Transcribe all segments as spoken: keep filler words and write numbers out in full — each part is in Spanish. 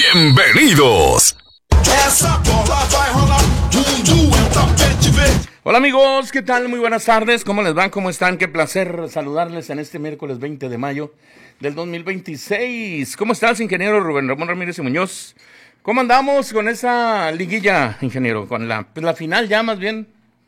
¡Bienvenidos! Hola amigos, ¿qué tal? Muy buenas tardes, ¿cómo les va? ¿Cómo están? Qué placer saludarles en este miércoles veinte de mayo del dos mil veintiséis. ¿Cómo estás, ingeniero Rubén Ramón Ramírez y Muñoz? ¿Cómo andamos con esa liguilla, ingeniero? Con la, pues, la final ya más bien.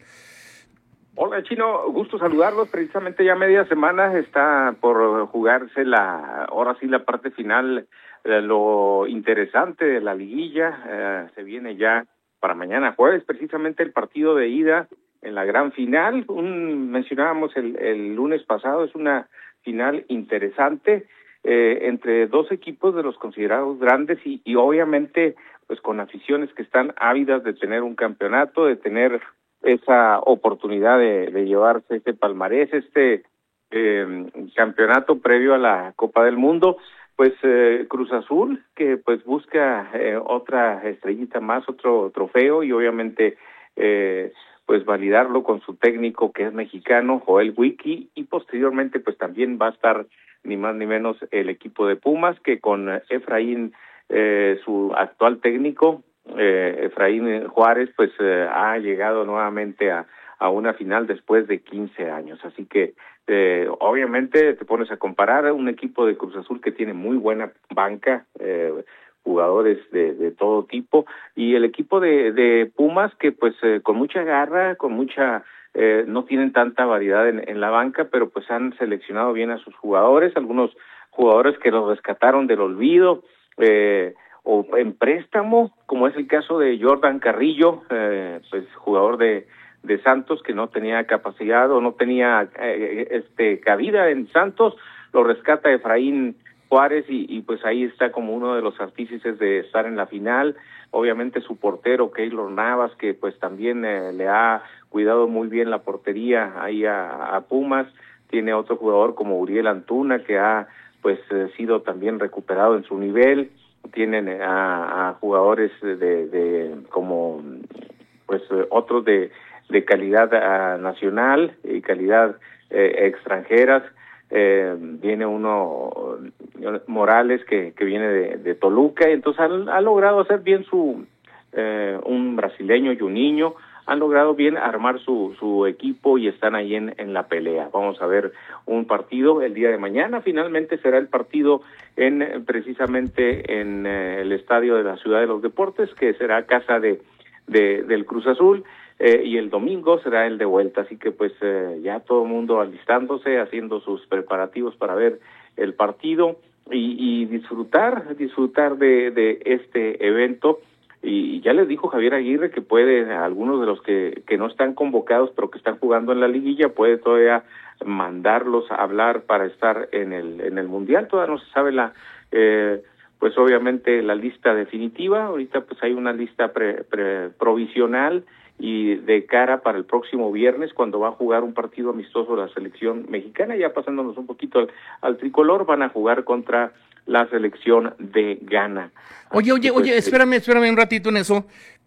Hola, Chino, gusto saludarlos. Precisamente ya media semana está por jugarse la, ahora sí la parte final, eh, lo interesante de la liguilla. Eh, se viene ya para mañana jueves, precisamente el partido de ida en la gran final. Un, mencionábamos el, el lunes pasado, es una final interesante eh, entre dos equipos de los considerados grandes y, y obviamente pues con aficiones que están ávidas de tener un campeonato, de tener esa oportunidad de, de llevarse este palmarés, este eh, campeonato previo a la Copa del Mundo. Pues eh, Cruz Azul, que pues busca eh, otra estrellita más, otro trofeo, y obviamente eh, pues validarlo con su técnico que es mexicano, Joel Wiki, y posteriormente pues también va a estar ni más ni menos el equipo de Pumas, que con Efraín, eh, su actual técnico, eh, Efraín Juárez, pues eh, ha llegado nuevamente a, a una final después de quince años, así que Eh, obviamente te pones a comparar a un equipo de Cruz Azul que tiene muy buena banca, eh, jugadores de, de todo tipo, y el equipo de, de Pumas que pues eh, con mucha garra, con mucha, eh, no tienen tanta variedad en, en la banca, pero pues han seleccionado bien a sus jugadores, algunos jugadores que los rescataron del olvido, eh, o en préstamo, como es el caso de Jordan Carrillo, eh, pues jugador de de Santos, que no tenía capacidad o no tenía eh, este cabida en Santos, lo rescata Efraín Juárez y, y pues ahí está como uno de los artífices de estar en la final. Obviamente su portero Keylor Navas, que pues también eh, le ha cuidado muy bien la portería ahí a, a Pumas. Tiene otro jugador como Uriel Antuna, que ha pues eh, sido también recuperado en su nivel. Tienen a, a jugadores de, de como pues eh, otros de de calidad uh, nacional y calidad eh, extranjeras. Eh, viene uno, Morales, que, que viene de, de Toluca, y entonces han, ha logrado hacer bien su, eh, un brasileño y un niño, han logrado bien armar su, su equipo y están ahí en, en la pelea. Vamos a ver un partido el día de mañana, finalmente será el partido en precisamente en eh, el estadio de la Ciudad de los Deportes, que será casa de, de del Cruz Azul. Eh, y el domingo será el de vuelta, así que pues eh, ya todo el mundo alistándose, haciendo sus preparativos para ver el partido y, y disfrutar, disfrutar de, de este evento. Y ya les dijo Javier Aguirre que puede, algunos de los que, que no están convocados pero que están jugando en la liguilla, puede todavía mandarlos a hablar para estar en el en el Mundial. Todavía no se sabe la... Eh, pues obviamente la lista definitiva, ahorita pues hay una lista pre, pre, provisional, y de cara para el próximo viernes, cuando va a jugar un partido amistoso la selección mexicana, ya pasándonos un poquito al, al tricolor, van a jugar contra la selección de Ghana. Oye, oye, pues, oye, espérame, espérame un ratito en eso.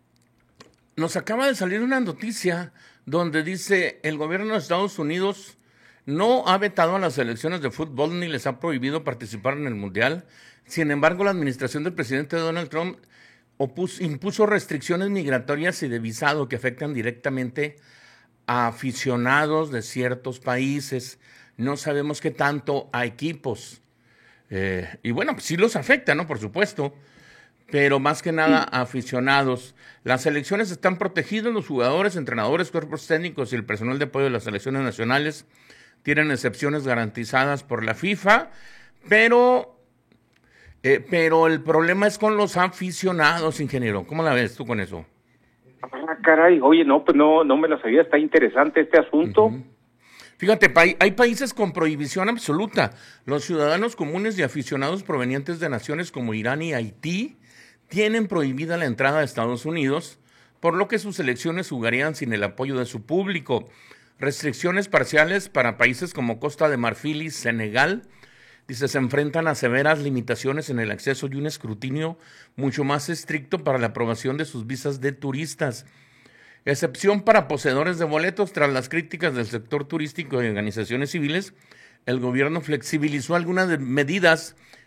Nos acaba de salir una noticia donde dice el gobierno de Estados Unidos no ha vetado a las selecciones de fútbol ni les ha prohibido participar en el Mundial. Sin embargo, la administración del presidente Donald Trump opus, impuso restricciones migratorias y de visado que afectan directamente a aficionados de ciertos países. No sabemos qué tanto a equipos. Eh, y bueno, pues sí los afecta, ¿no? Por supuesto. Pero más que nada a aficionados. Las selecciones están protegidas, los jugadores, entrenadores, cuerpos técnicos y el personal de apoyo de las selecciones nacionales tienen excepciones garantizadas por la FIFA, pero... Eh, pero el problema es con los aficionados, ingeniero. ¿Cómo la ves tú con eso? Ah, caray, oye, no, pues no, no me lo sabía, está interesante este asunto. Uh-huh. Fíjate, pa- hay países con prohibición absoluta. Los ciudadanos comunes y aficionados provenientes de naciones como Irán y Haití tienen prohibida la entrada a Estados Unidos, por lo que sus selecciones jugarían sin el apoyo de su público. Restricciones parciales para países como Costa de Marfil y Senegal. Dice, se enfrentan a severas limitaciones en el acceso y un escrutinio mucho más estricto para la aprobación de sus visas de turistas. Excepción para poseedores de boletos. Tras las críticas del sector turístico y organizaciones civiles, el gobierno flexibilizó algunas medidas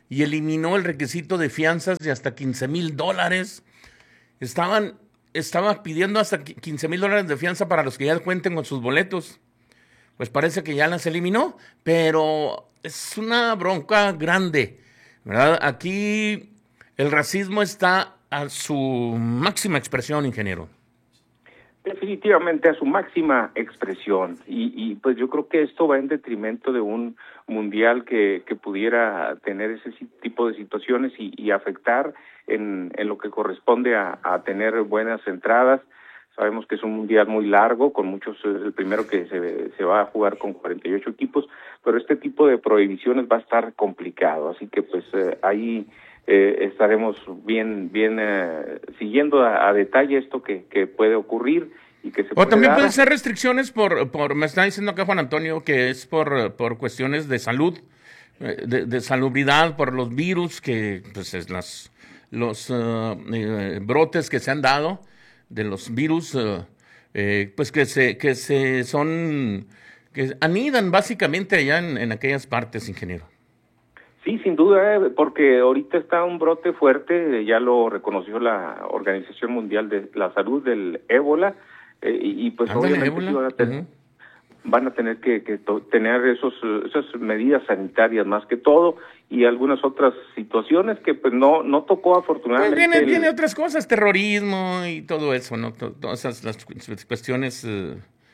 y eliminó el requisito de fianzas de hasta quince mil dólares. Estaban, estaba pidiendo hasta quince mil dólares de fianza para los que ya cuenten con sus boletos. Pues parece que ya las eliminó, pero es una bronca grande, ¿verdad? Aquí el racismo está a su máxima expresión, ingeniero. Definitivamente a su máxima expresión, y, y pues yo creo que esto va en detrimento de un mundial que, que pudiera tener ese tipo de situaciones y, y afectar en, en lo que corresponde a, a tener buenas entradas. Sabemos que es un mundial muy largo, con muchos, el primero que se, se va a jugar con cuarenta y ocho equipos, pero este tipo de prohibiciones va a estar complicado, así que pues eh, ahí eh, estaremos bien bien eh, siguiendo a, a detalle esto que, que puede ocurrir y que se o puede también dar. pueden ser restricciones por, por, me está diciendo acá Juan Antonio, que es por, por cuestiones de salud, de, de salubridad, por los virus, que pues es las, los uh, eh, brotes que se han dado de los virus, uh, eh, pues que se, que se son, que anidan básicamente allá en, en aquellas partes, ingeniero. Sí, sin duda, porque ahorita está un brote fuerte, ya lo reconoció la Organización Mundial de la Salud del ébola, eh, y, y pues Ándale, obviamente sí van a tener, uh-huh. van a tener que, que to- tener esos esas medidas sanitarias más que todo, y algunas otras situaciones que pues no no tocó afortunadamente. Pues viene, el... viene otras cosas, terrorismo y todo eso, ¿no? Todas esas las cuestiones uh,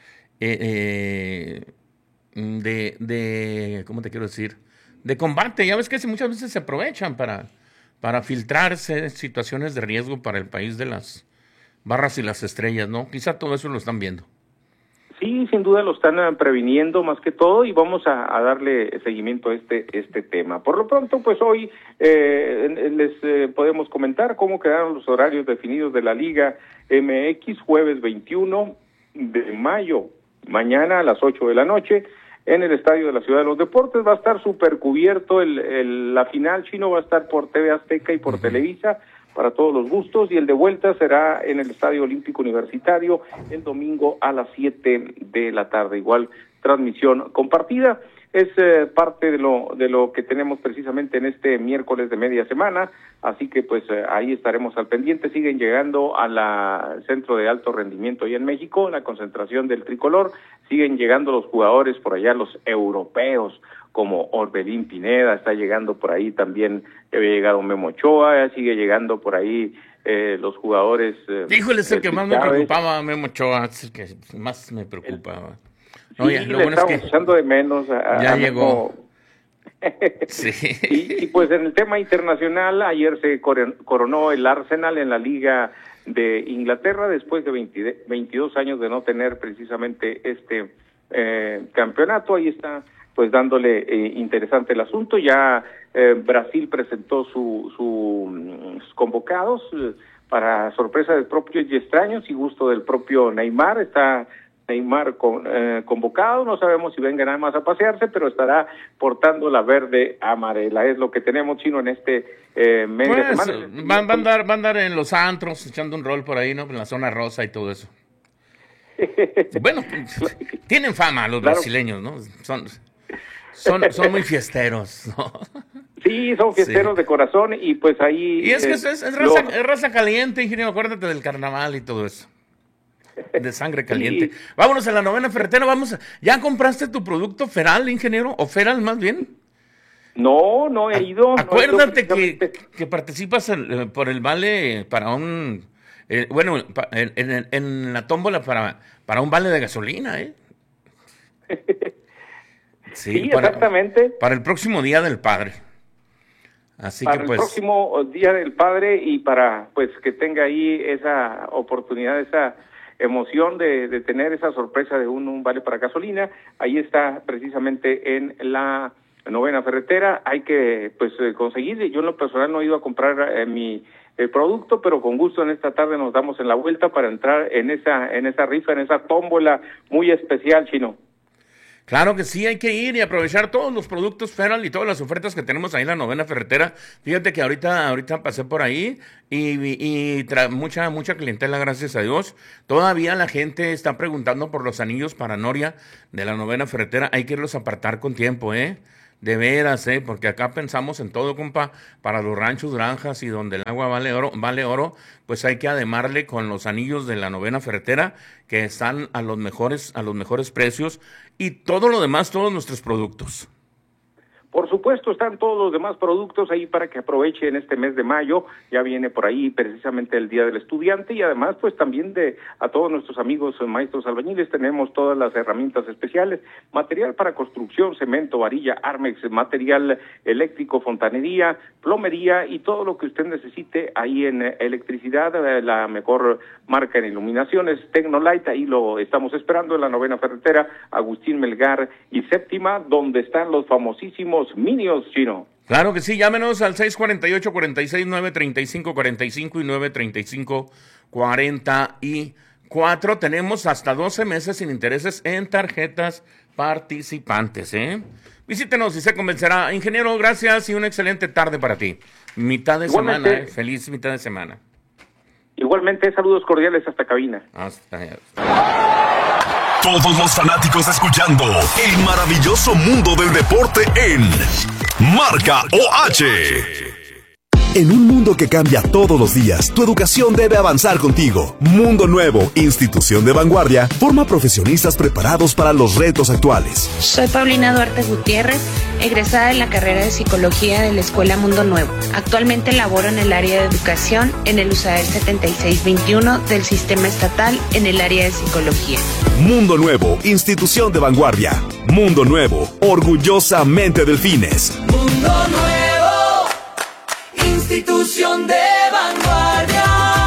eh, eh, de, de, ¿cómo te quiero decir? De combate. Ya ves que muchas veces se aprovechan para, para filtrarse situaciones de riesgo para el país de las barras y las estrellas, ¿no? Quizá todo eso lo están viendo. Sí, sin duda lo están uh, previniendo más que todo, y vamos a, a darle seguimiento a este este tema. Por lo pronto, pues hoy eh, les eh, podemos comentar cómo quedaron los horarios definidos de la Liga M X, jueves veintiuno de mayo, mañana a las ocho de la noche, en el Estadio de la Ciudad de los Deportes. Va a estar súper cubierto, el, el, la final chino va a estar por T V Azteca y por uh-huh. Televisa, para todos los gustos, y el de vuelta será en el Estadio Olímpico Universitario el domingo a las siete de la tarde. Igual transmisión compartida. Es eh, parte de lo de lo que tenemos precisamente en este miércoles de media semana, así que pues eh, ahí estaremos al pendiente. Siguen llegando a la centro de alto rendimiento ahí en México, la concentración del tricolor, siguen llegando los jugadores por allá, los europeos, como Orbelín Pineda, está llegando por ahí también, había llegado Memo Ochoa, sigue llegando por ahí eh, los jugadores. Eh, Híjole, es el que más me Chávez. preocupaba, Memo Ochoa, es el que más me preocupaba. El, No, sí, ya, lo le bueno es estamos que echando de menos a, ya a llegó. sí. y, y pues en el tema internacional, ayer se coronó el Arsenal en la Liga de Inglaterra después de veinte, veintidós años de no tener precisamente este eh, campeonato. Ahí está pues dándole eh, interesante el asunto. Ya eh, Brasil presentó su, su, sus convocados eh, para sorpresa de propios y extraños y gusto del propio Neymar. Está Neymar con, eh, convocado, no sabemos si venga nada más a pasearse, pero estará portando la verde amarela. Es lo que tenemos, Chino, en este eh, media pues, semana. Van, van, a andar, van a andar en los antros echando un rol por ahí, ¿no? En la zona rosa y todo eso. Bueno, tienen fama los claro. brasileños, ¿no? Son, son, son muy fiesteros, ¿no? Sí, son fiesteros sí. de corazón, y pues ahí... Y es que eh, es, es, raza, lo... es raza caliente, ingeniero, acuérdate del carnaval y todo eso. De sangre caliente. Sí. Vámonos a la novena ferretera, vamos a... ¿Ya compraste tu producto Feral, ingeniero? ¿O Feral más bien? No, no he ido. Acuérdate no he ido que, que participas en, por el vale para un... Eh, bueno, en, en, en la tómbola para, para un vale de gasolina, ¿eh? Sí, sí para, exactamente. Para el próximo Día del Padre. Así para que pues... el próximo Día del Padre, y para pues que tenga ahí esa oportunidad, esa emoción de, de tener esa sorpresa de un, un vale para gasolina. Ahí está precisamente en la novena ferretera. Hay que pues conseguir. Yo en lo personal no he ido a comprar eh, mi eh, producto, pero con gusto en esta tarde nos damos en la vuelta para entrar en esa en esa rifa, en esa tómbola muy especial, Chino. Claro que sí, hay que ir y aprovechar todos los productos Feral y todas las ofertas que tenemos ahí en la novena ferretera. Fíjate que ahorita ahorita pasé por ahí y, y, y tra- mucha mucha clientela, gracias a Dios. Todavía la gente está preguntando por los anillos para noria de la novena ferretera. Hay que irlos a apartar con tiempo, ¿eh? De veras, ¿eh? Porque acá pensamos en todo, compa, para los ranchos, granjas y donde el agua vale oro, vale oro, pues hay que ademarle con los anillos de la Novena Ferretera, que están a los mejores, a los mejores precios, y todo lo demás, todos nuestros productos. Por supuesto, están todos los demás productos ahí para que aprovechen este mes de mayo. Ya viene por ahí precisamente el Día del Estudiante y además pues también de a todos nuestros amigos maestros albañiles tenemos todas las herramientas especiales, material para construcción, cemento, varilla, Armex, material eléctrico, fontanería, plomería y todo lo que usted necesite ahí en electricidad. La mejor marca en iluminaciones, Tecnolite, ahí lo estamos esperando en la Novena Ferretera, Agustín Melgar y Séptima, donde están los famosísimos Minions, Chino. Claro que sí, llámenos al seis cuarenta y ocho, cuarenta y seis, nueve treinta y cinco, cuarenta y cinco y nueve treinta y cinco, cuarenta y cuatro. Tenemos hasta doce meses sin intereses en tarjetas participantes, ¿eh? Visítenos y se convencerá. Ingeniero, gracias y una excelente tarde para ti. Mitad de Igualmente, semana, ¿eh? Feliz mitad de semana. Igualmente, saludos cordiales hasta cabina. Hasta allá. Todos los fanáticos escuchando el maravilloso mundo del deporte en Marca O H. En un mundo que cambia todos los días, tu educación debe avanzar contigo. Mundo Nuevo, institución de vanguardia, forma profesionistas preparados para los retos actuales. Soy Paulina Duarte Gutiérrez, egresada de la carrera de Psicología de la Escuela Mundo Nuevo. Actualmente laboro en el área de educación en el U S A E R setenta y seis veintiuno del Sistema Estatal en el área de Psicología. Mundo Nuevo, institución de vanguardia. Mundo Nuevo, orgullosamente Delfines. Mundo Nuevo, institución de vanguardia.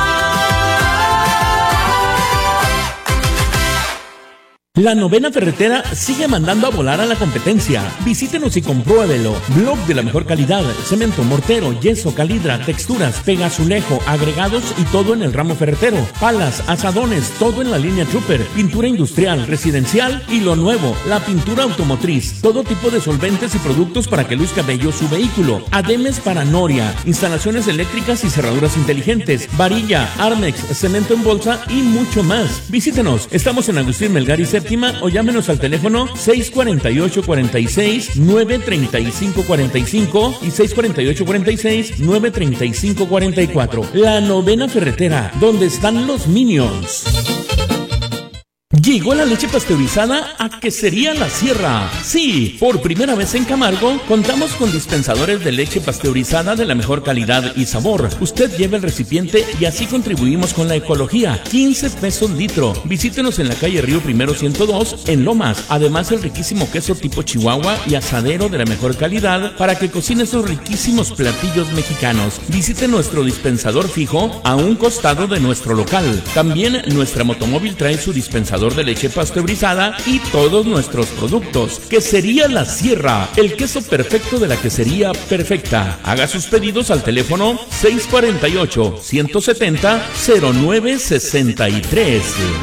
La Novena Ferretera sigue mandando a volar a la competencia. Visítenos y compruébelo. Blog de la mejor calidad, cemento, mortero, yeso, calidra, texturas, pegazulejo, agregados y todo en el ramo ferretero. Palas, asadones, todo en la línea Trooper, pintura industrial, residencial y lo nuevo, la pintura automotriz. Todo tipo de solventes y productos para que luzca bello su vehículo. Ademes para noria, instalaciones eléctricas y cerraduras inteligentes, varilla, Armex, cemento en bolsa y mucho más. Visítenos. Estamos en Agustín Melgar y Séptima o llámenos al teléfono seis cuarenta y ocho, cuarenta y seis, nueve treinta y cinco, cuarenta y cinco y seis cuarenta y ocho, cuarenta y seis, nueve treinta y cinco, cuarenta y cuatro. La Novena Ferretera, donde están los Minions. Llegó la leche pasteurizada a Quesería La Sierra. Sí, por primera vez en Camargo contamos con dispensadores de leche pasteurizada de la mejor calidad y sabor. Usted lleva el recipiente y así contribuimos con la ecología. quince pesos litro. Visítenos en la calle Río Primero ciento dos en Lomas. Además el riquísimo queso tipo Chihuahua y asadero de la mejor calidad para que cocine esos riquísimos platillos mexicanos. Visite nuestro dispensador fijo a un costado de nuestro local. También nuestra motomóvil trae su dispensador de leche pasteurizada y todos nuestros productos. Quesería La Sierra, el queso perfecto de la quesería perfecta. Haga sus pedidos al teléfono seis cuarenta y ocho, ciento setenta, cero nueve sesenta y tres.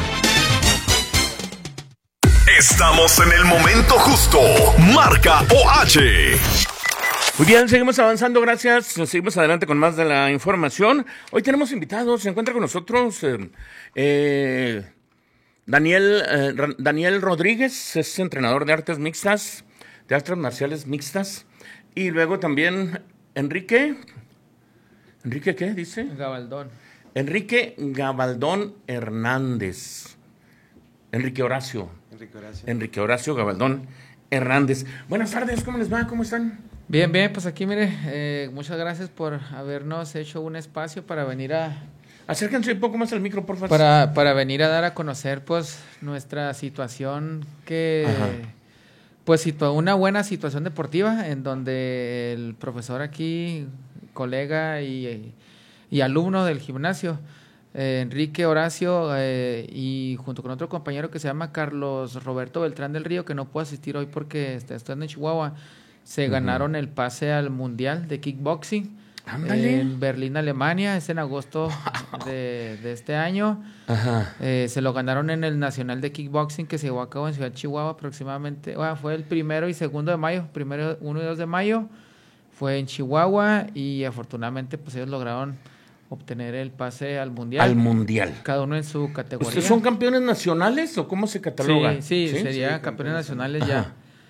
Estamos en el momento justo. Marca O H. Muy bien, seguimos avanzando, gracias. Seguimos adelante con más de la información. Hoy tenemos invitados, se encuentra con nosotros eh, eh, Daniel, eh, Daniel Rodríguez, es entrenador de artes mixtas, de artes marciales mixtas. Y luego también Enrique, ¿Enrique qué dice? Gabaldón. Enrique Gabaldón Hernández. Enrique Horacio. Enrique Horacio. Enrique Horacio Gabaldón Hernández. Buenas tardes, ¿cómo les va? ¿Cómo están? Bien, bien, pues aquí mire, eh, muchas gracias por habernos hecho un espacio para venir a... Acérquense un poco más al micro, por favor. Para, para venir a dar a conocer, pues, nuestra situación que... Ajá. Pues, situa- una buena situación deportiva en donde el profesor aquí, colega y, y alumno del gimnasio, eh, Enrique Horacio, eh, y junto con otro compañero que se llama Carlos Roberto Beltrán del Río, que no puede asistir hoy porque está, está en Chihuahua, se uh-huh. ganaron el pase al Mundial de Kickboxing. Ándale. En Berlín, Alemania, es en agosto wow. de, de este año. Ajá. Eh, se lo ganaron en el Nacional de Kickboxing que se llevó a cabo en Ciudad Chihuahua aproximadamente. Bueno, fue el primero y segundo de mayo, primero uno y dos de mayo, fue en Chihuahua y afortunadamente pues ellos lograron obtener el pase al Mundial. Al Mundial. Cada uno en su categoría. ¿Ustedes son campeones nacionales o cómo se cataloga? Sí, sí, sí sería sí, campeones nacionales Ajá. ya.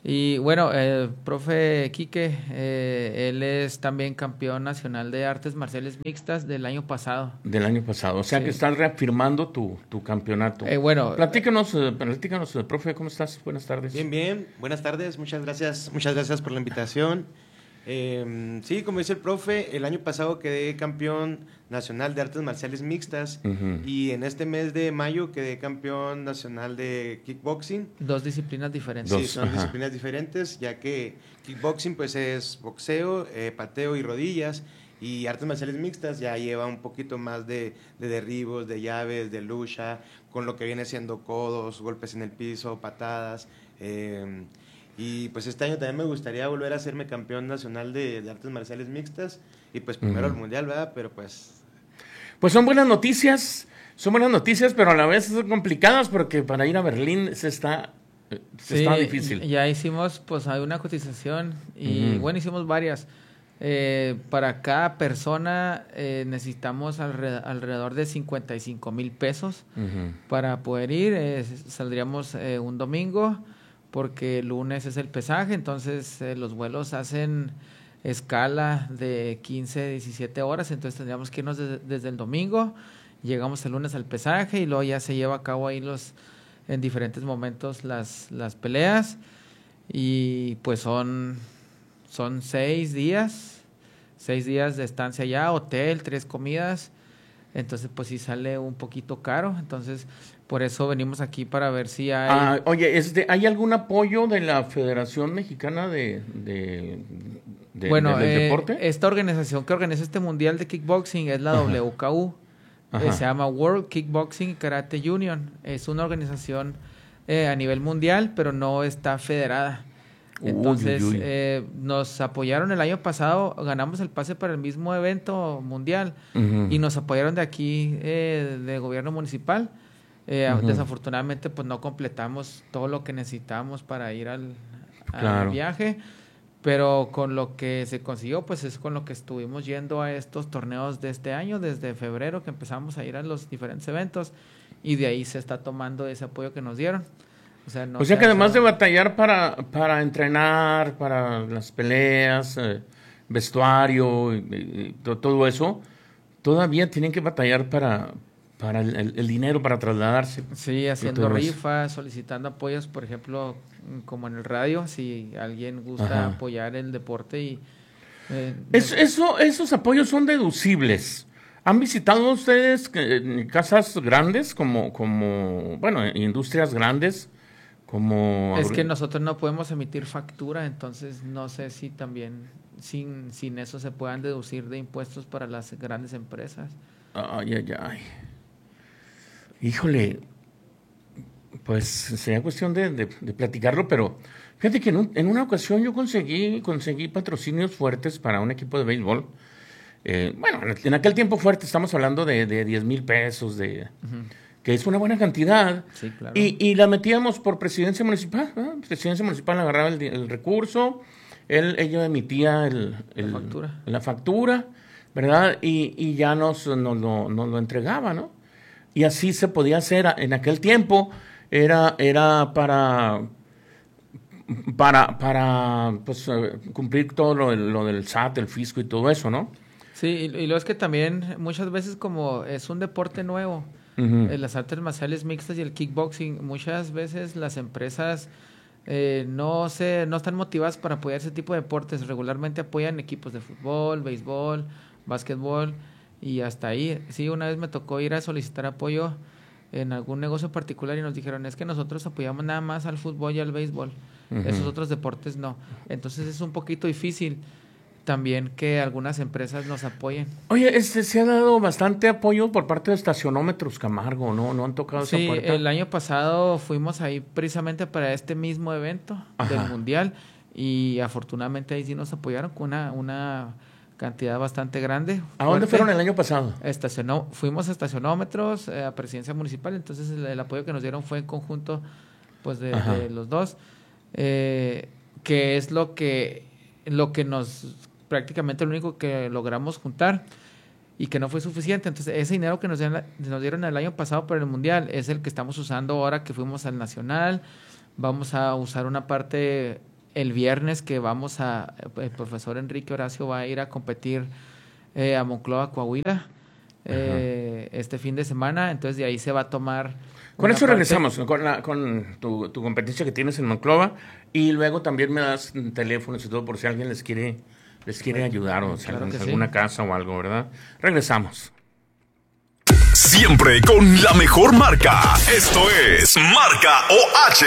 Y bueno, el profe Quique, eh, él es también campeón nacional de artes marciales mixtas del año pasado. Del año pasado, o sea Sí. que estás reafirmando tu, tu campeonato. Eh, bueno, platícanos, eh, platícanos, eh, profe, ¿cómo estás? Buenas tardes. Bien, bien, buenas tardes, muchas gracias, muchas gracias por la invitación. Eh, sí, como dice el profe, el año pasado quedé campeón nacional de artes marciales mixtas Ujú. y en este mes de mayo quedé campeón nacional de kickboxing. dos disciplinas diferentes. Sí, Dos, son ajá. disciplinas diferentes, ya que kickboxing pues es boxeo, eh, pateo y rodillas, y artes marciales mixtas ya lleva un poquito más de, de derribos, de llaves, de lucha, con lo que viene siendo codos, golpes en el piso, patadas. Eh, y pues este año también me gustaría volver a hacerme campeón nacional de, de artes marciales mixtas, y pues primero Ujú. el mundial, ¿verdad? Pero pues... Pues son buenas noticias, son buenas noticias, pero a la vez son complicadas porque para ir a Berlín se está, eh, se Sí, está difícil. ya hicimos, pues hay una cotización y Ujú. bueno, hicimos varias. Eh, para cada persona eh, necesitamos alre- alrededor de cincuenta y cinco mil pesos Ujú. para poder ir. Eh, saldríamos eh, un domingo porque el lunes es el pesaje, entonces eh, los vuelos hacen escala de quince, diecisiete horas, entonces tendríamos que irnos de- desde el domingo, llegamos el lunes al pesaje y luego ya se lleva a cabo ahí los en diferentes momentos las, las peleas y pues son, son seis días, seis días de estancia allá, hotel, tres comidas, entonces pues sí sale un poquito caro, entonces por eso venimos aquí para ver si hay... Ah, oye, este, ¿hay algún apoyo de la Federación Mexicana de, de, de- bueno, del eh, deporte? esta organización que organiza este mundial de kickboxing es la Ajá. W K U, eh, Ajá. se llama World Kickboxing Karate Union, es una organización eh, a nivel mundial, pero no está federada. Uy, Entonces, uy, uy. eh, nos apoyaron el año pasado, ganamos el pase para el mismo evento mundial Ujú. y nos apoyaron de aquí, eh, del gobierno municipal. Eh, Ujú. Desafortunadamente, pues no completamos todo lo que necesitábamos para ir al, al Claro. viaje, pero con lo que se consiguió, pues es con lo que estuvimos yendo a estos torneos de este año, desde febrero que empezamos a ir a los diferentes eventos y de ahí se está tomando ese apoyo que nos dieron. O sea, no O sea se que ha- además de batallar para, para entrenar, para las peleas, eh, vestuario, y, y to- todo eso, todavía tienen que batallar para, para el, el- el dinero para trasladarse. Sí, haciendo todo eso. rifas, solicitando apoyos, por ejemplo, mm, como en el radio, si alguien gusta Ajá. apoyar el deporte y... eh, Es- eso, esos apoyos son deducibles. ¿Han visitado ustedes eh, casas grandes como, como, bueno, industrias grandes como... Es que nosotros no podemos emitir factura, entonces no sé si también sin, sin eso se puedan deducir de impuestos para las grandes empresas. Ay, ay, ay. Híjole, pues sería cuestión de, de- de platicarlo, pero fíjate que en, un- en una ocasión yo conseguí, conseguí patrocinios fuertes para un equipo de béisbol. Eh, bueno, en, en aquel tiempo fuerte estamos hablando de, de diez mil pesos, de, que es una buena cantidad. Sí, claro. Y, y la metíamos por presidencia municipal. ¿no? Presidencia municipal agarraba el, di- el recurso, él, ella emitía el, el- factura. la factura, ¿verdad? Y, y ya nos, nos, lo, nos lo entregaba, ¿no? Y así se podía hacer. En aquel tiempo era, era para, para, para pues, eh, cumplir todo lo, del- lo del S A T, el fisco y todo eso, ¿no? Sí, y, y luego es que también muchas veces como es un deporte nuevo, Ujú. eh, las artes marciales mixtas y el kickboxing, muchas veces las empresas eh, no se no están motivadas para apoyar ese tipo de deportes. Regularmente apoyan equipos de fútbol, béisbol, básquetbol y hasta ahí. Sí, una vez me tocó ir a solicitar apoyo en algún negocio particular y nos dijeron, es que nosotros apoyamos nada más al fútbol y al béisbol, Ujú. esos otros deportes no. Entonces es un poquito difícil también que algunas empresas nos apoyen. Oye, este, se ha dado bastante apoyo por parte de Estacionómetros Camargo, ¿no? ¿No han tocado Sí, esa puerta? el año pasado fuimos ahí precisamente para este mismo evento Ajá. del Mundial y afortunadamente ahí sí nos apoyaron con una, una cantidad bastante grande. ¿A dónde fuerte. fueron el año pasado? Estacionó, fuimos a estacionómetros, eh, a presidencia municipal, entonces el, el apoyo que nos dieron fue en conjunto pues de, Ajá. de los dos, eh, que es lo que, lo que nos, prácticamente lo único que logramos juntar y que no fue suficiente. Entonces ese dinero que nos dieron, nos dieron el año pasado para el Mundial es el que estamos usando ahora que fuimos al Nacional. Vamos a usar una parte el viernes que vamos a, el profesor Enrique Horacio va a ir a competir eh, a Monclova, Coahuila, eh, este fin de semana, entonces de ahí se va a tomar... Con eso parte... regresamos, con, la, con tu, tu competencia que tienes en Monclova, y luego también me das teléfonos y todo por si alguien les quiere, les quiere ayudar, o sea, claro en alguna sí. casa o algo, ¿verdad? Regresamos. Siempre con la mejor marca. Esto es Marca O H.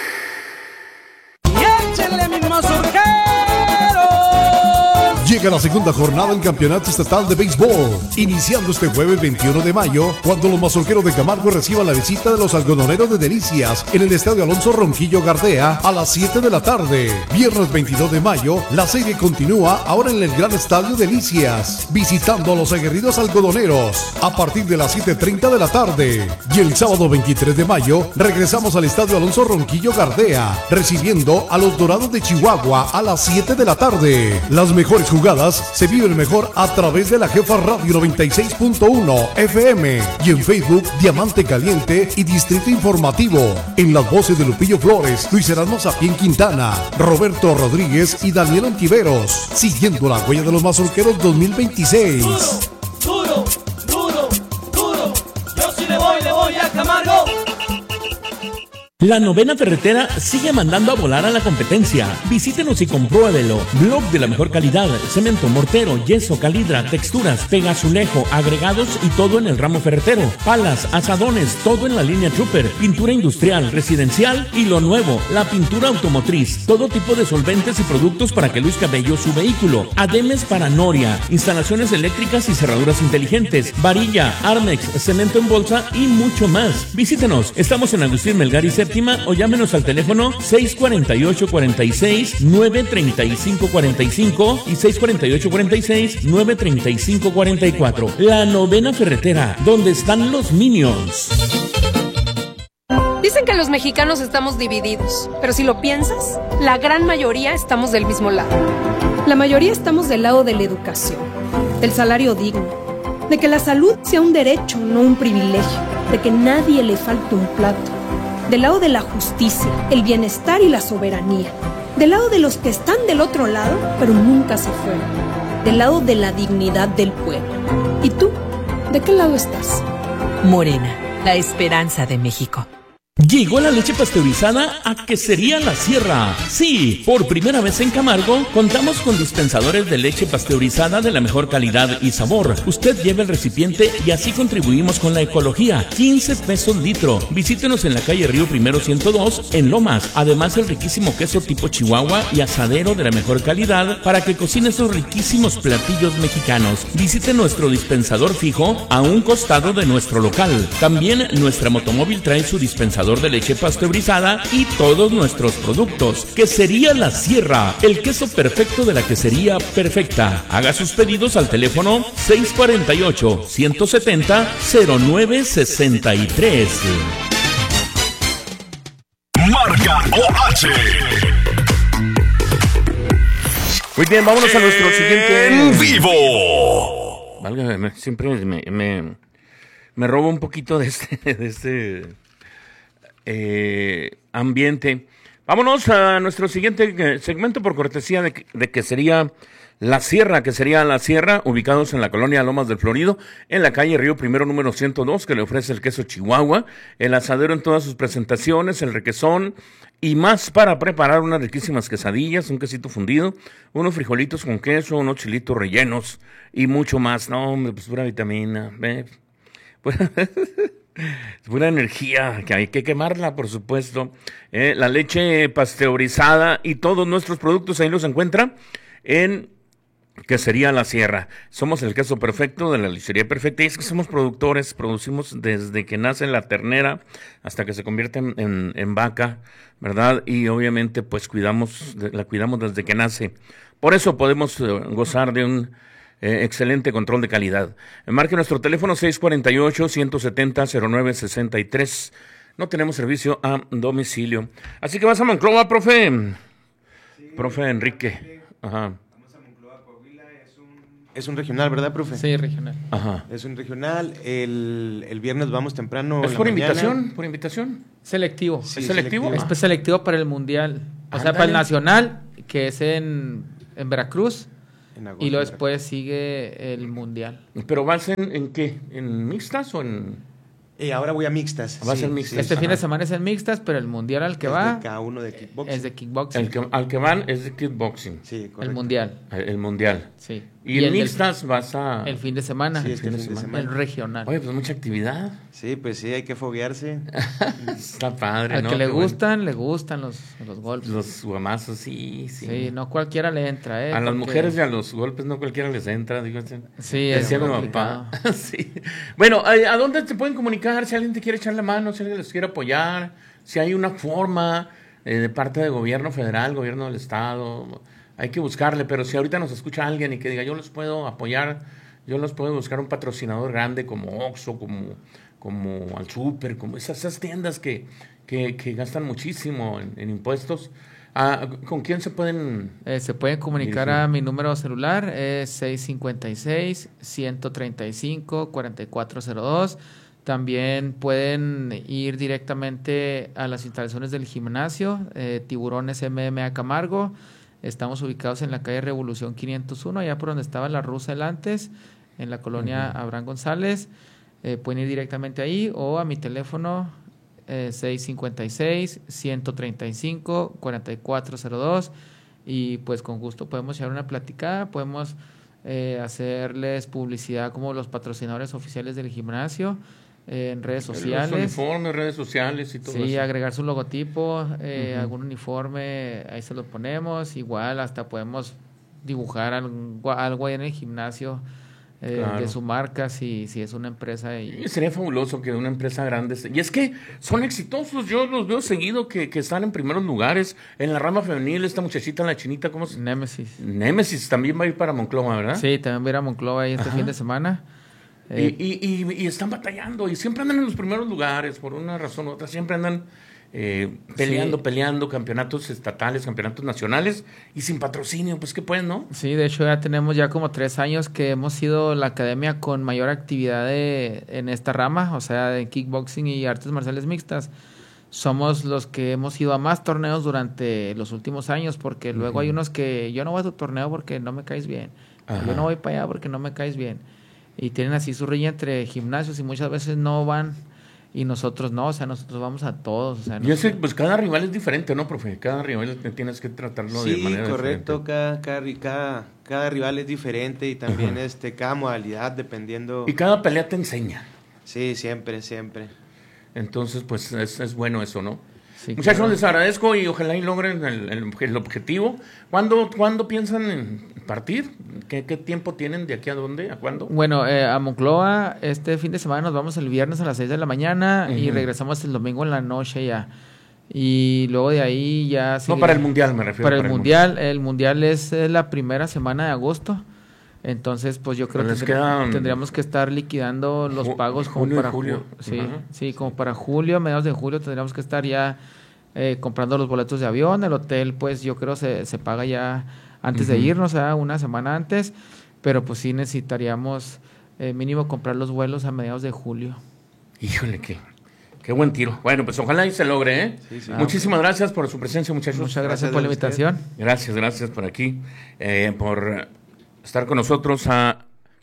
Y échenle mis mazorqueros. Llega la segunda jornada del Campeonato Estatal de Béisbol, iniciando este jueves veintiuno de mayo, cuando los mazorqueros de Camargo reciban la visita de los algodoneros de Delicias en el Estadio Alonso Ronquillo Gardea a las siete de la tarde. Viernes veintidós de mayo, la serie continúa ahora en el Gran Estadio Delicias, visitando a los aguerridos algodoneros a partir de las siete treinta de la tarde. Y el sábado veintitrés de mayo, regresamos al Estadio Alonso Ronquillo Gardea, recibiendo a los Dorados de Chihuahua a las siete de la tarde. Las mejores jugadas se viven mejor a través de la Jefa Radio noventa y seis punto uno F M y en Facebook Diamante Caliente y Distrito Informativo. En las voces de Lupillo Flores, Luis Erasmo Sapien Quintana, Roberto Rodríguez y Daniel Ontiveros, siguiendo la huella de los mazorqueros dos mil veintiséis. Duro, duro, duro, duro. Yo sí le voy, le voy a Camargo. La Novena Ferretera sigue mandando a volar a la competencia. Visítenos y compruébelo. Blog de la mejor calidad, cemento, mortero, yeso, calidra, texturas, pegazulejo, agregados y todo en el ramo ferretero. Palas, asadones, todo en la línea Trooper. Pintura industrial, residencial y lo nuevo, la pintura automotriz. Todo tipo de solventes y productos para que luzca bello su vehículo. Ademes para noria, instalaciones eléctricas y cerraduras inteligentes, varilla, Armex, cemento en bolsa y mucho más. Visítenos. Estamos en Agustín Melgar y Séptima o llámenos al teléfono seis cuatro ocho, cuatro seis, nueve tres cinco cuatro cinco y seis cuatro ocho, cuatro seis, nueve tres cinco cuatro cuatro. La Novena Ferretera, donde están los Minions. Dicen que los mexicanos estamos divididos, pero si lo piensas, la gran mayoría estamos del mismo lado. La mayoría estamos del lado de la educación, del salario digno, de que la salud sea un derecho, no un privilegio, de que nadie le falte un plato. Del lado de la justicia, el bienestar y la soberanía. Del lado de los que están del otro lado, pero nunca se fueron. Del lado de la dignidad del pueblo. ¿Y tú? ¿De qué lado estás? Morena, la esperanza de México. Llegó la leche pasteurizada a Quesería La Sierra. Sí, por primera vez en Camargo contamos con dispensadores de leche pasteurizada de la mejor calidad y sabor. Usted lleva el recipiente y así contribuimos con la ecología. quince pesos litro. Visítenos en la calle Río Primero ciento dos en Lomas. Además el riquísimo queso tipo Chihuahua y asadero de la mejor calidad para que cocine esos riquísimos platillos mexicanos. Visite nuestro dispensador fijo a un costado de nuestro local. También nuestra motomóvil trae su dispensador de leche pasteurizada y todos nuestros productos. Quesería La Sierra, el queso perfecto de la quesería perfecta. Haga sus pedidos al teléfono seis cuatro ocho, uno siete cero, cero nueve seis tres. Marca O H. Muy bien, vámonos a nuestro siguiente en vivo. Válgame, siempre me, me, me robo un poquito de este, de este Eh, ambiente. Vámonos a nuestro siguiente segmento por cortesía de, de que sería La Sierra, que sería La Sierra, ubicados en la colonia Lomas del Florido, en la calle Río Primero número ciento dos, que le ofrece el queso Chihuahua, el asadero en todas sus presentaciones, el requesón y más para preparar unas riquísimas quesadillas, un quesito fundido, unos frijolitos con queso, unos chilitos rellenos y mucho más. No, hombre, pues pura vitamina, ¿eh? Es pura energía, que hay que quemarla, por supuesto. Eh, la leche pasteurizada y todos nuestros productos ahí los encuentra en Quesería La Sierra. Somos el queso perfecto de la lechería perfecta. Y es que somos productores, producimos desde que nace la ternera hasta que se convierte en, en, en vaca, ¿verdad? Y obviamente pues cuidamos, la cuidamos desde que nace. Por eso podemos uh, gozar de un Eh, excelente control de calidad. Marque nuestro teléfono seis cuatro ocho, uno siete cero, cero nueve seis tres. No tenemos servicio a domicilio. Así que vas a Monclova, profe. Sí, profe Enrique. Ajá. Vamos a Monclova, Coahuila. Es un, es un regional, ¿verdad, profe? Sí, regional. Ajá. Es un regional. El, el viernes vamos temprano. ¿Es por invitación? ¿Por invitación? Selectivo. Sí, ¿Es selectivo? Es selectivo para el mundial. O sea, para el nacional, que es en, en Veracruz, En agosto, y luego después sigue el mundial. ¿Pero vas en, en qué? ¿En mixtas o en...? Y ahora voy a mixtas. Va a ser mixtas. Este Ajá. fin de semana es en mixtas, pero el mundial al que Es va de K uno de kickboxing. es de kickboxing. El que, al que van es de kickboxing. Sí, correcto. El mundial. El, el mundial. Sí. Y, Y en el- mixtas vas a... El fin de semana. Sí, este fin de semana. El regional. Oye, pues mucha actividad. Sí, pues sí, hay que foguearse. Está padre, Al ¿no? que le Qué bueno. gustan, le gustan los, los golpes. Los guamazos, sí, sí. Sí, no cualquiera le entra, ¿eh? A las Porque- mujeres y a los golpes no cualquiera les entra, digo. Sí, es decía mi complicado. papá. Sí. Bueno, ¿a a dónde te pueden comunicar? Si alguien te quiere echar la mano, si alguien les quiere apoyar, si hay una forma eh, de parte del gobierno federal, gobierno del estado, hay que buscarle, pero si ahorita nos escucha alguien y que diga, yo los puedo apoyar, yo los puedo buscar un patrocinador grande como Oxxo, como, como Al Súper, como esas, esas tiendas que, que, que gastan muchísimo en, en impuestos. Ah, ¿con quién se pueden...? Eh, se pueden comunicar dirigir? a mi número celular, es seis cinco seis, uno tres cinco, cuatro cuatro cero dos. También pueden ir directamente a las instalaciones del gimnasio, eh, Tiburones M M A Camargo. Estamos ubicados en la calle Revolución quinientos uno, allá por donde estaba la Russell antes, en la colonia Ujú. Abraham González. Eh, pueden ir directamente ahí o a mi teléfono eh, seis cinco seis, uno tres cinco, cuatro cuatro cero dos, y pues con gusto podemos llevar una platicada, podemos eh, hacerles publicidad como los patrocinadores oficiales del gimnasio eh, en redes Los sociales. uniformes, redes sociales y todo Sí, eso. agregar su logotipo, eh, Ujú. algún uniforme, ahí se lo ponemos. Igual hasta podemos dibujar algo, algo ahí en el gimnasio eh, Claro. de su marca, si, si es una empresa. Y, Y sería fabuloso que una empresa grande... se- Y es que son exitosos, yo los veo seguido que, que están en primeros lugares. En la rama femenil, esta muchachita, la chinita, ¿cómo se...? Némesis. Némesis también va a ir para Monclova, ¿verdad? Sí, también voy a ir a Monclova ahí este Ajá. fin de semana. Y, Eh, y, y, y están batallando y siempre andan en los primeros lugares, por una razón u otra. Siempre andan eh, peleando, Sí. peleando, campeonatos estatales, campeonatos nacionales y sin patrocinio, pues qué pueden, ¿no? Sí, de hecho ya tenemos ya como tres años que hemos sido la academia con mayor actividad de, en esta rama, o sea, de kickboxing y artes marciales mixtas. Somos los que hemos ido a más torneos durante los últimos años, porque luego hay unos que yo no voy a tu torneo porque no me caes bien, Ajá. yo no voy para allá porque no me caes bien. Y tienen así su riña entre gimnasios y muchas veces no van y nosotros no, o sea, nosotros vamos a todos. O sea, Y ese, nosotros- pues cada rival es diferente, ¿no, profe? Cada rival tienes que tratarlo de Sí, manera correcto. diferente. Cada, cada, ri- cada, cada rival es diferente y también este cada modalidad dependiendo. Y cada pelea te enseña. Sí, siempre, siempre. Entonces, pues es, es bueno eso, ¿no? Sí, Muchachos, claro. les agradezco y ojalá y logren el, el, el objetivo. ¿Cuándo, ¿Cuándo piensan en partir? ¿Qué, ¿Qué tiempo tienen de aquí a dónde? ¿A cuándo? Bueno, eh, a Monclova este fin de semana nos vamos el viernes a las seis de la mañana y Ujú. regresamos el domingo en la noche ya. Y luego de ahí ya... No, seguir- para el Mundial me refiero. Para el mundial, el mundial es eh, la primera semana de agosto. Entonces, pues yo creo Pues que les quedan tendríamos que estar liquidando los ju- pagos como junio y para julio. ju- sí, Ajá. sí, como para julio, mediados de julio tendríamos que estar ya eh, comprando los boletos de avión, el hotel, pues yo creo se se paga ya antes de Ujú. irnos, o sea, una semana antes, pero pues sí necesitaríamos eh, mínimo comprar los vuelos a mediados de julio. Híjole, qué, qué buen tiro. Bueno, pues ojalá y se logre, ¿eh? Sí, sí. Muchísimas gracias por su presencia, muchachos. Muchas gracias, gracias por la a usted. invitación. Gracias, gracias por aquí, eh, por estar con nosotros a,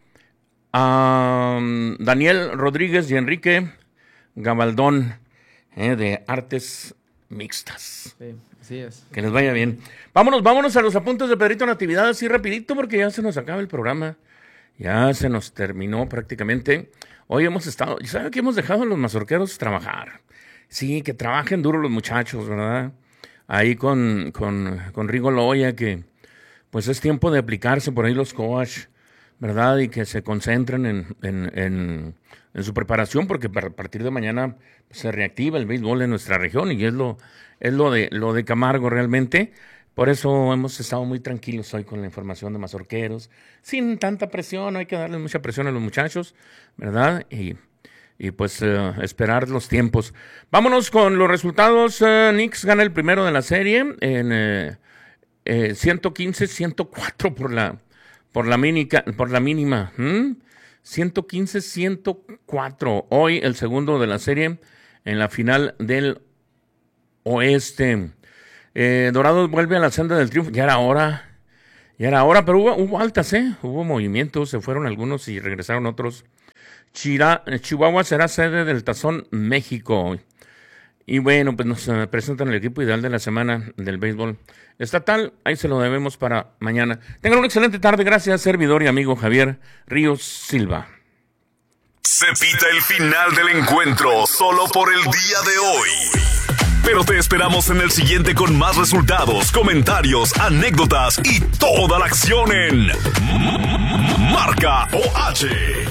a um, Daniel Rodríguez y Enrique Gabaldón eh, de Artes Mixtas. Sí, así es. Que les vaya bien. Vámonos, vámonos a los apuntes de Pedrito Natividad así rapidito porque ya se nos acaba el programa. Ya se nos terminó prácticamente. Hoy hemos estado, ¿sabe que hemos dejado a los mazorqueros trabajar? Sí, que trabajen duro los muchachos, ¿verdad? Ahí con, con, con Rigo Loya, que pues es tiempo de aplicarse por ahí los coach, ¿verdad? Y que se concentren en, en, en, en su preparación, porque a partir de mañana se reactiva el béisbol en nuestra región y es lo, es lo de, lo de Camargo realmente. Por eso hemos estado muy tranquilos hoy con la información de mazorqueros, sin tanta presión, no hay que darle mucha presión a los muchachos, ¿verdad? Y, y pues eh, esperar los tiempos. Vámonos con los resultados. Eh, Knicks gana el primero de la serie en eh, eh, ciento quince a ciento cuatro por la, por la, mínica, por la mínima. ¿Mm? ciento quince a ciento cuatro. Hoy el segundo de la serie en la final del oeste. Eh, Dorados vuelve a la senda del triunfo. Ya era hora. Ya era hora, pero hubo, hubo altas, ¿eh? Hubo movimientos, se fueron algunos y regresaron otros. Chira, Chihuahua será sede del Tazón México. Y bueno, pues nos uh, presentan el equipo ideal de la semana del béisbol estatal. Ahí se lo debemos para mañana. Tengan una excelente tarde. Gracias, servidor y amigo Javier Ríos Silva. Se pita el final del encuentro solo por el día de hoy. Pero te esperamos en el siguiente con más resultados, comentarios, anécdotas y toda la acción en Marca O H.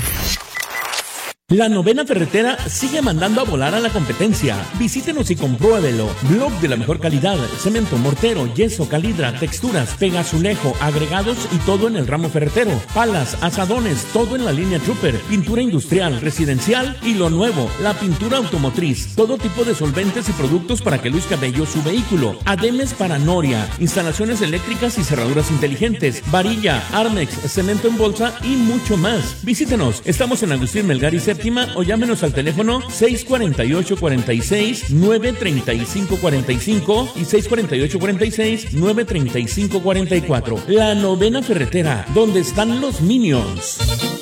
La Novena Ferretera sigue mandando a volar a la competencia. Visítenos y compruébelo. Blog de la mejor calidad, cemento, mortero, yeso, calidra, texturas, pegazulejo, agregados y todo en el ramo ferretero. Palas, asadones, todo en la línea Trooper. Pintura industrial, residencial y lo nuevo, la pintura automotriz. Todo tipo de solventes y productos para que luzca bello su vehículo. Ademes para noria, instalaciones eléctricas y cerraduras inteligentes, varilla, Armex, cemento en bolsa y mucho más. Visítenos. Estamos en Agustín Melgar y Séptima o llámenos al teléfono seis cuatro ocho, cuatro seis, nueve tres cinco cuatro cinco y seis cuatro ocho, cuatro seis, nueve tres cinco cuatro cuatro. La Novena Ferretera, donde están los Minions.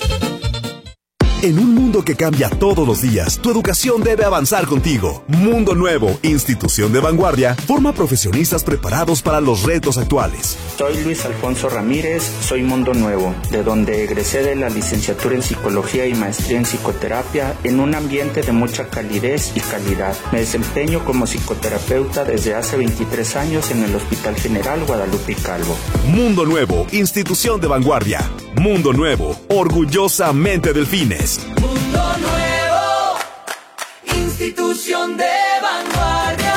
En un mundo que cambia todos los días, tu educación debe avanzar contigo. Mundo Nuevo, institución de vanguardia, forma profesionistas preparados para los retos actuales. Soy Luis Alfonso Ramírez, soy Mundo Nuevo, de donde egresé de la licenciatura en Psicología y maestría en Psicoterapia en un ambiente de mucha calidez y calidad. Me desempeño como psicoterapeuta desde hace veintitrés años en el Hospital General Guadalupe Calvo. Mundo Nuevo, institución de vanguardia. Mundo Nuevo, orgullosamente Delfines. Mundo Nuevo, institución de vanguardia.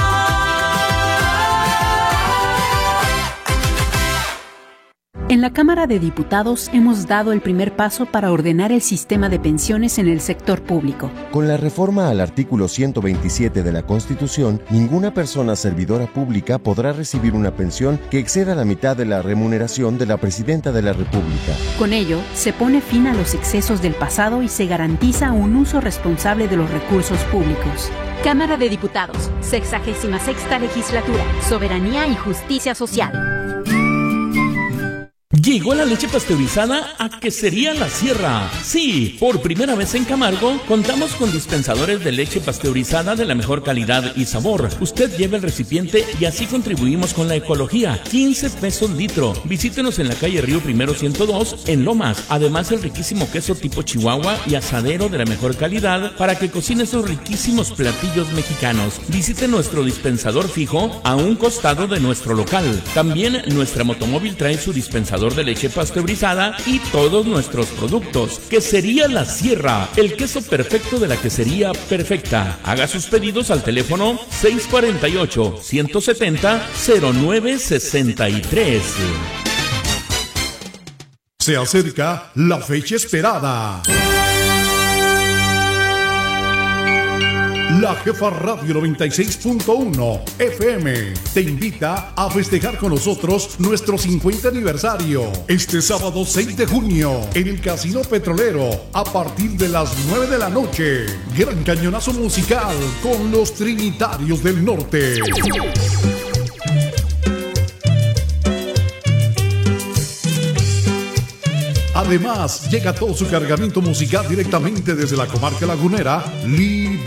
En la Cámara de Diputados hemos dado el primer paso para ordenar el sistema de pensiones en el sector público. Con la reforma al artículo ciento veintisiete de la Constitución, ninguna persona servidora pública podrá recibir una pensión que exceda la mitad de la remuneración de la Presidenta de la República. Con ello, se pone fin a los excesos del pasado y se garantiza un uso responsable de los recursos públicos. Cámara de Diputados, sexagésima sexta legislatura, soberanía y justicia social. Llegó la leche pasteurizada a Quesería La Sierra. Sí, por primera vez en Camargo, contamos con dispensadores de leche pasteurizada de la mejor calidad y sabor. Usted lleva el recipiente y así contribuimos con la ecología. quince pesos litro. Visítenos en la calle Río Primero ciento dos, en Lomas. Además, el riquísimo queso tipo Chihuahua y asadero de la mejor calidad para que cocine esos riquísimos platillos mexicanos. Visite nuestro dispensador fijo a un costado de nuestro local. También nuestra motomóvil trae su dispensador de leche pasteurizada y todos nuestros productos. Quesería La Sierra, el queso perfecto de la quesería perfecta. Haga sus pedidos al teléfono seis cuatro ocho, uno siete cero, cero nueve seis tres. Se acerca la fecha esperada. La Jefa Radio noventa y seis punto uno F M te invita a festejar con nosotros nuestro cincuenta aniversario este sábado seis de junio en el Casino Petrolero a partir de las nueve de la noche. Gran cañonazo musical con los Trinitarios del Norte. Además, llega todo su cargamento musical directamente desde la comarca lagunera.